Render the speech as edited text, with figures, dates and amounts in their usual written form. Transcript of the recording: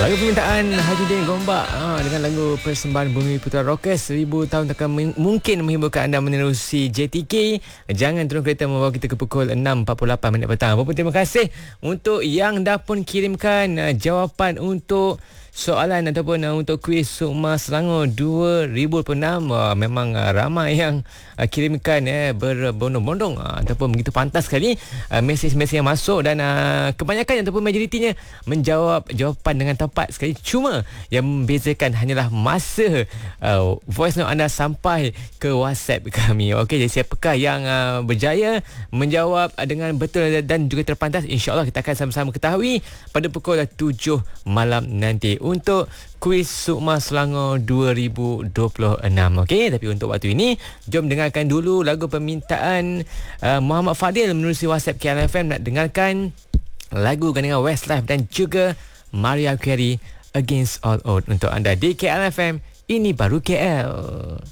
Lagu permintaan Haji Gombak dengan lagu persembahan Bumi Putra Rockers 1000 tahun takkan mungkin menghiburkan anda menerusi JTK. Jangan turun kereta membawa kita ke pukul 6.48 minit petang. Apa pun terima kasih untuk yang dah pun kirimkan jawapan untuk soalan ataupun untuk kuis Sukma Selangor 2006. Memang ramai yang kirimkan berbondong-bondong ataupun begitu pantas sekali mesej-mesej yang masuk, dan kebanyakan ataupun majoritinya menjawab jawapan dengan tepat sekali. Cuma yang membezakan hanyalah masa voice note anda sampai ke WhatsApp kami. Okey, jadi siapakah yang berjaya menjawab dengan betul dan juga terpantas, insya-Allah kita akan sama-sama ketahui pada pukul 7 malam nanti untuk kuis Sukma Selangor 2026. Okey, tapi untuk waktu ini jom dengarkan dulu lagu permintaan Muhammad Fadil menerusi WhatsApp KLFM. Nak dengarkan lagu gandingan Westlife dan juga Mariah Carey Against All Odds untuk anda di KLFM. Ini baru KL.